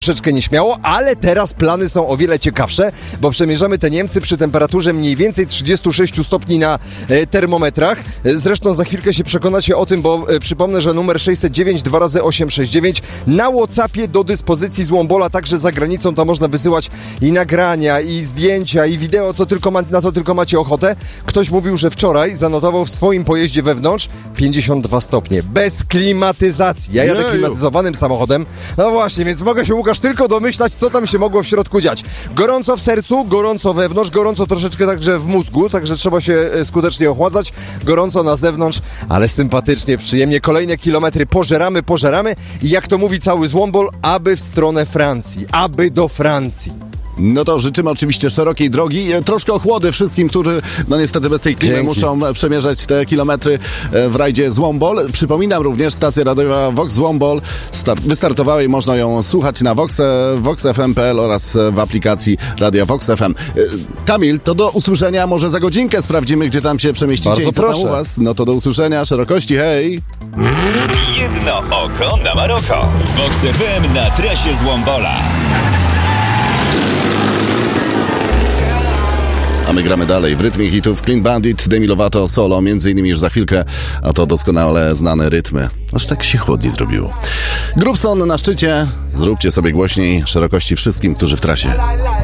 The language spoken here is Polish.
Troszeczkę nieśmiało, ale teraz plany są o wiele ciekawsze, bo przemierzamy te Niemcy przy temperaturze mniej więcej 36 stopni na termometrach. Zresztą za chwilkę się przekonacie o tym, bo przypomnę, że numer 609 2x869 na WhatsAppie do dyspozycji Złombola, także za granicą. Tam można wysyłać i nagrania, i zdjęcia, i wideo, na co tylko macie ochotę. Ktoś mówił, że wczoraj zanotował w swoim pojeździe wewnątrz 52 stopnie, bez klimatyzacji. Ja jadę klimatyzowanym samochodem, no właśnie, więc mogę się, Łukasz, tylko domyślać, co tam się mogło w środku dziać. Gorąco w sercu, gorąco wewnątrz, gorąco troszeczkę także w mózgu, także trzeba się skutecznie ochładzać. Gorąco na zewnątrz, ale sympatycznie, przyjemnie. Kolejne kilometry pożeramy i jak to mówi cały Złombol, aby w stronę Francji, aby do Francji. No to życzymy oczywiście szerokiej drogi. Troszkę ochłody wszystkim, którzy niestety bez tej klimy muszą przemierzać te kilometry w rajdzie Złombol. Przypominam również, stacja radiowa Vox Złombol wystartowała i można ją słuchać na voxfm.pl oraz w aplikacji Radia Vox FM. Kamil, to do usłyszenia. Może za godzinkę sprawdzimy, gdzie tam się przemieścicie. Bardzo i co proszę. tam u was. No to do usłyszenia. Szerokości, hej! Jedno oko na Maroko. Vox FM na trasie Złombola. A my gramy dalej w rytmie hitów Clean Bandit, Demi Lovato, Solo, między innymi już za chwilkę, a to doskonale znane rytmy. Aż tak się chłodniej zrobiło. Grubson na szczycie, zróbcie sobie głośniej, szerokości wszystkim, którzy w trasie.